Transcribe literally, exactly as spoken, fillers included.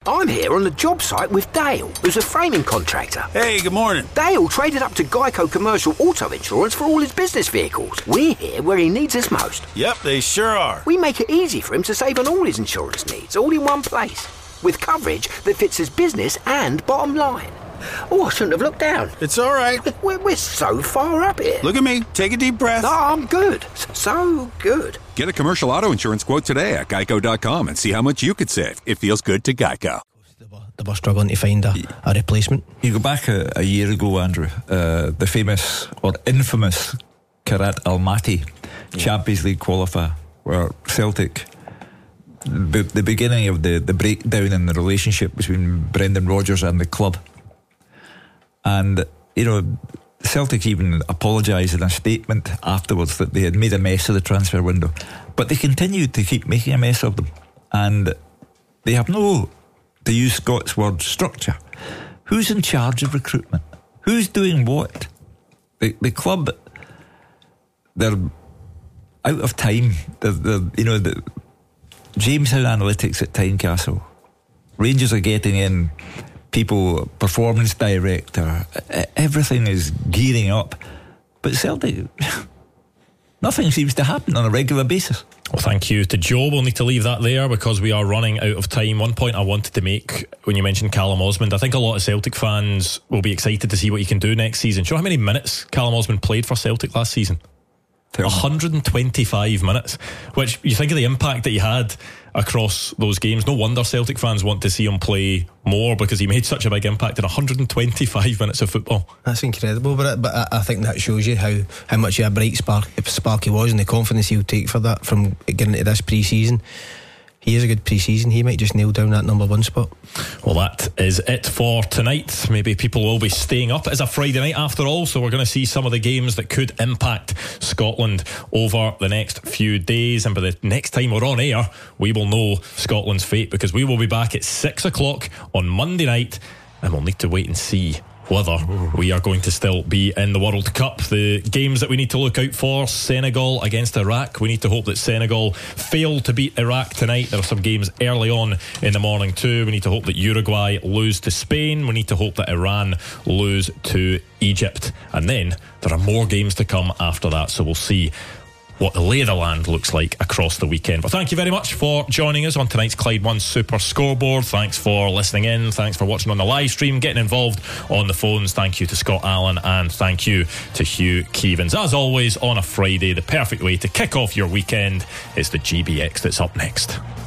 I'm here on the job site with Dale, who's a framing contractor. Hey, good morning. Dale traded up to Geico Commercial Auto Insurance for all his business vehicles. We're here where he needs us most. Yep, they sure are. We make it easy for him to save on all his insurance needs, all in one place, with coverage that fits his business and bottom line. Oh, I shouldn't have looked down. It's all right. We're, we're so far up here. Look at me. Take a deep breath. No, I'm good. So good. Get a commercial auto insurance quote today at geico dot com and see how much you could save. It feels good to Geico. They were struggling to find a, a replacement. You go back a, a year ago, Andrew, uh, the famous or infamous Karat Almaty yeah. Champions League qualifier, where Celtic, the, the beginning of the, the breakdown in the relationship between Brendan Rodgers and the club. And, you know, Celtic even apologised in a statement afterwards that they had made a mess of the transfer window. But they continued to keep making a mess of them. And they have no, to use Scott's word, structure. Who's in charge of recruitment? Who's doing what? The, the club, they're out of time. They're, they're, you know, the Jamestown Analytics at Tynecastle. Rangers are getting in people, performance director, everything is gearing up, but Celtic, nothing seems to happen on a regular basis. Well, thank you to Joe. We'll need to leave that there because we are running out of time. One point I wanted to make when you mentioned Callum Osmond, I think a lot of Celtic fans will be excited to see what he can do next season. Do you know how many minutes Callum Osmond played for Celtic last season? one hundred twenty-five minutes, which you think of the impact that he had across those games. No wonder Celtic fans want to see him play more because he made such a big impact in one hundred twenty-five minutes of football. That's incredible, but but I think that shows you how, how much of a bright spark, spark he was and the confidence he'll take for that from getting into this pre-season. He is a good pre-season. He might just nail down that number one spot. Well, that is it for tonight. Maybe people will be staying up. It's a Friday night after all, so we're going to see some of the games that could impact Scotland over the next few days. And by the next time we're on air, we will know Scotland's fate, because we will be back at six o'clock on Monday night, and we'll need to wait and see whether we are going to still be in the World Cup. The games that we need to look out for: Senegal against Iraq. We need to hope that Senegal fail to beat Iraq tonight. There are some games early on in the morning too. We need to hope that Uruguay lose to Spain. We need to hope that Iran lose to Egypt. And then there are more games to come after that, so we'll see what the lay of the land looks like across the weekend. But thank you very much for joining us on tonight's Clyde One Super Scoreboard. Thanks for listening in. Thanks for watching on the live stream, getting involved on the phones. Thank you to Scott Allen, and thank you to Hugh Keevins. As always, on a Friday, the perfect way to kick off your weekend is the G B X that's up next.